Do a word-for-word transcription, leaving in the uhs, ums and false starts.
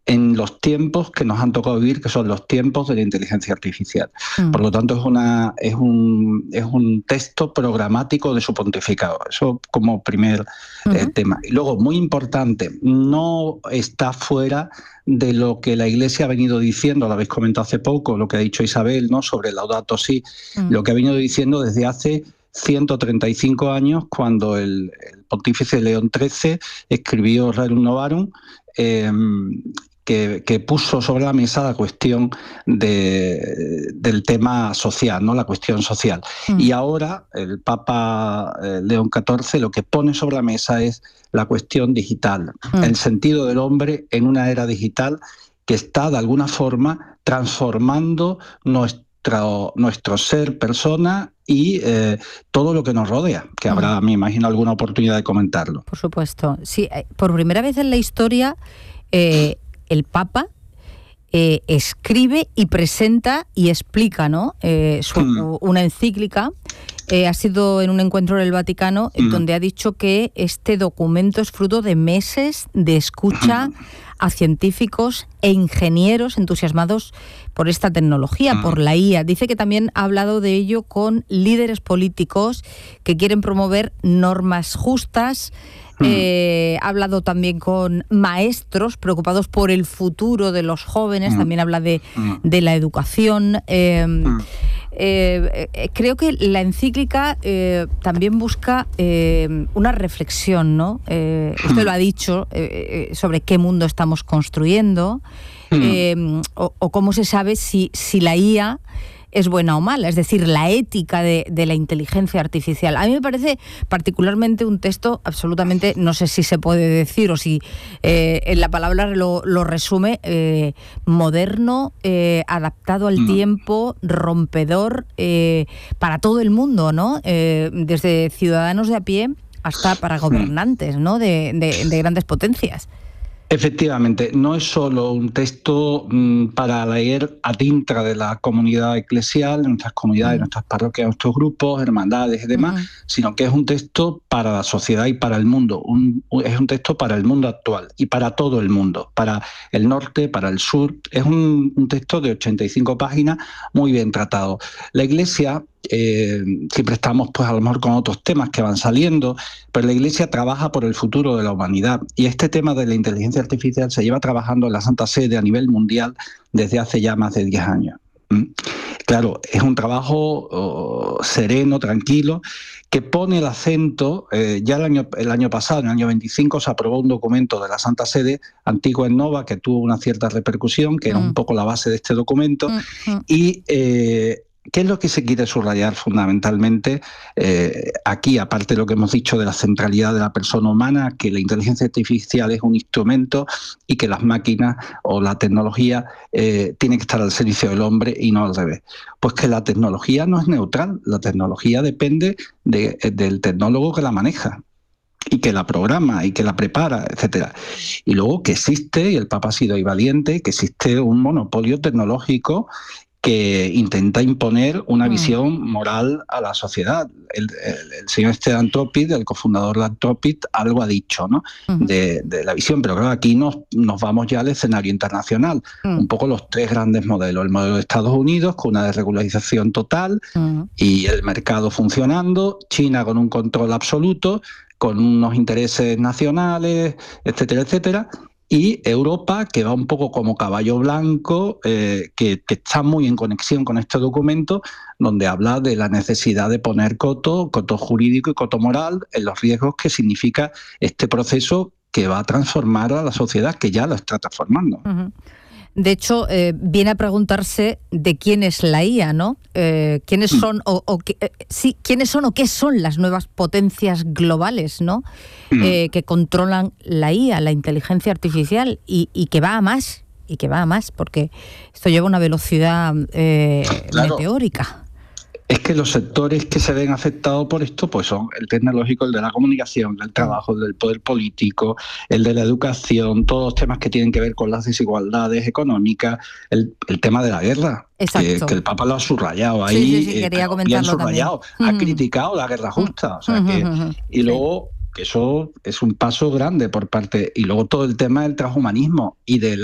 en los tiempos que nos han tocado vivir, que son los tiempos de la inteligencia artificial. Mm. Por lo tanto, es, una, es, un, es un texto programático de su pontificado. Eso como primer uh-huh. eh, tema. Y luego, muy importante, no está fuera de lo que la Iglesia ha venido diciendo, lo habéis comentado hace poco, lo que ha dicho Isabel, ¿no?, sobre el Laudato Si, uh-huh. lo que ha venido diciendo desde hace ciento treinta y cinco años, cuando el, el pontífice León trece escribió Rerum Novarum, eh, Que, que puso sobre la mesa la cuestión de, del tema social, ¿no?, la cuestión social. Mm. Y ahora el Papa eh, León catorce lo que pone sobre la mesa es la cuestión digital, mm. el sentido del hombre en una era digital que está de alguna forma transformando nuestro, nuestro ser persona y eh, todo lo que nos rodea, que habrá, mm. me imagino, alguna oportunidad de comentarlo. Por supuesto. Sí, por primera vez en la historia eh, el Papa eh, escribe y presenta y explica, ¿no?, eh, su, mm. una encíclica. Eh, ha sido en un encuentro en el Vaticano mm. donde ha dicho que este documento es fruto de meses de escucha mm. a científicos e ingenieros entusiasmados por esta tecnología, mm. por la I A. Dice que también ha hablado de ello con líderes políticos que quieren promover normas justas. Eh, ha hablado también con maestros preocupados por el futuro de los jóvenes, también habla de, de la educación. Eh, eh, eh, creo que la encíclica eh, también busca eh, una reflexión, ¿no? Eh, usted lo ha dicho, eh, sobre qué mundo estamos construyendo, eh, o, o cómo se sabe si, si la I A es buena o mala, es decir, la ética de, de la inteligencia artificial. A mí me parece particularmente un texto absolutamente, no sé si se puede decir o si eh, en la palabra lo, lo resume, eh, moderno, eh, adaptado al mm. tiempo, rompedor, eh, para todo el mundo, ¿no? Eh, desde ciudadanos de a pie hasta para gobernantes, ¿no?, de, de, de grandes potencias. Efectivamente, no es solo un texto mmm, para leer ad intra de la comunidad eclesial, de nuestras comunidades, uh-huh. nuestras parroquias, nuestros grupos, hermandades y demás, uh-huh. sino que es un texto para la sociedad y para el mundo. Un, es un texto para el mundo actual y para todo el mundo, para el norte, para el sur. Es un, un texto de ochenta y cinco páginas, muy bien tratado. La Iglesia... Eh, siempre estamos pues a lo mejor con otros temas que van saliendo, pero la Iglesia trabaja por el futuro de la humanidad y este tema de la inteligencia artificial se lleva trabajando en la Santa Sede a nivel mundial desde hace ya más de diez años. ¿Mm? Claro, es un trabajo oh, sereno, tranquilo, que pone el acento, eh, ya el año, el año pasado, en el año veinticinco, se aprobó un documento de la Santa Sede, Antigua et Nova, que tuvo una cierta repercusión, que mm. era un poco la base de este documento, mm. y eh, ¿qué es lo que se quiere subrayar fundamentalmente? Eh, aquí, aparte de lo que hemos dicho de la centralidad de la persona humana, que la inteligencia artificial es un instrumento y que las máquinas o la tecnología eh, tiene que estar al servicio del hombre y no al revés. Pues que la tecnología no es neutral, la tecnología depende de, del tecnólogo que la maneja y que la programa y que la prepara, etcétera. Y luego que existe, y el Papa ha sido ahí valiente, que existe un monopolio tecnológico que intenta imponer una visión moral a la sociedad. El, el, el señor este de Anthropic, el cofundador de Anthropic, algo ha dicho, ¿no? Uh-huh. de, de la visión, pero claro, aquí nos, nos vamos ya al escenario internacional. Uh-huh. Un poco los tres grandes modelos. El modelo de Estados Unidos, con una desregularización total uh-huh. y el mercado funcionando, China con un control absoluto, con unos intereses nacionales, etcétera, etcétera, y Europa, que va un poco como caballo blanco, eh, que, que está muy en conexión con este documento, donde habla de la necesidad de poner coto, coto jurídico y coto moral en los riesgos que significa este proceso que va a transformar a la sociedad, que ya la está transformando. Uh-huh. De hecho, eh, viene a preguntarse de quién es la I A, ¿no? Eh, ¿Quiénes son o, o qué, eh, sí, quiénes son o qué son las nuevas potencias globales, ¿no? Eh, que controlan la I A, la inteligencia artificial, y, y que va a más, y que va a más, porque esto lleva una velocidad eh, claro. meteórica. Es que los sectores que se ven afectados por esto pues son el tecnológico, el de la comunicación, el del trabajo, el del poder político, el de la educación, todos los temas que tienen que ver con las desigualdades económicas, el, el tema de la guerra, que, que el Papa lo ha subrayado ahí, sí, sí, sí, quería eh, comentarlo subrayado, también. Ha uh-huh. criticado la guerra justa, o sea uh-huh, que, uh-huh. y luego... que eso es un paso grande por parte, y luego todo el tema del transhumanismo y de la